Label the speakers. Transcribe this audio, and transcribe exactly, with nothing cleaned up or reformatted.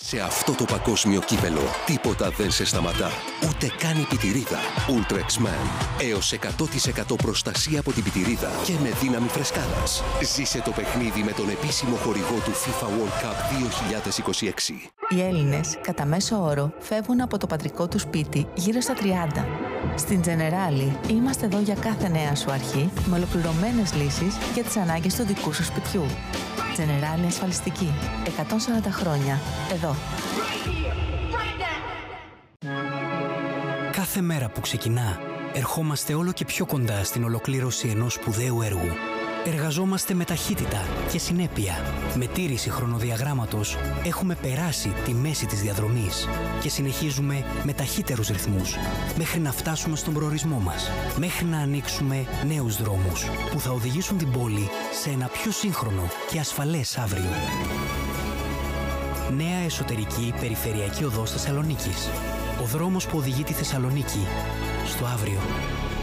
Speaker 1: Σε αυτό το παγκόσμιο κύπελο τίποτα δεν σε σταματά. Ούτε καν η πιτηρίδα. Ultrexman. Έως εκατό τοις εκατό προστασία από την πιτηρίδα και με δύναμη φρεσκάδας. Ζήσε το παιχνίδι με τον επίσημο χορηγό του FIFA World Cup δύο χιλιάδες είκοσι έξι.
Speaker 2: Οι Έλληνες, κατά μέσο όρο, φεύγουν από το πατρικό του σπίτι γύρω στα τριάντα. Στην Generali είμαστε εδώ για κάθε νέα σου αρχή, με ολοκληρωμένες λύσεις για τις ανάγκες του δικού σου σπιτιού. Generali ασφαλιστική. εκατόν σαράντα χρόνια. Εδώ.
Speaker 3: Κάθε μέρα που ξεκινά, ερχόμαστε όλο και πιο κοντά στην ολοκλήρωση ενός σπουδαίου έργου. Εργαζόμαστε με ταχύτητα και συνέπεια. Με τήρηση χρονοδιαγράμματος έχουμε περάσει τη μέση της διαδρομής και συνεχίζουμε με ταχύτερους ρυθμούς μέχρι να φτάσουμε στον προορισμό μας, μέχρι να ανοίξουμε νέους δρόμους που θα οδηγήσουν την πόλη σε ένα πιο σύγχρονο και ασφαλές αύριο. Νέα εσωτερική περιφερειακή οδός Θεσσαλονίκης. Ο δρόμος που οδηγεί τη Θεσσαλονίκη στο αύριο.